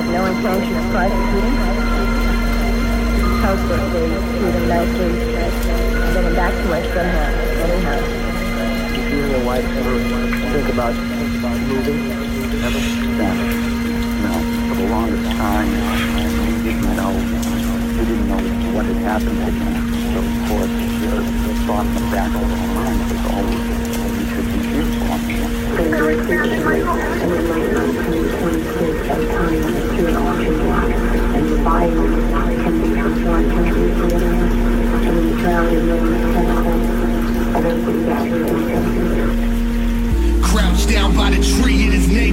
No intention of prosecuting. Hope that they treat him nicely, get him back to us somehow, anyhow. Did you and your wife ever think about moving? Ever? No. For the longest time, we didn't know what had happened to him.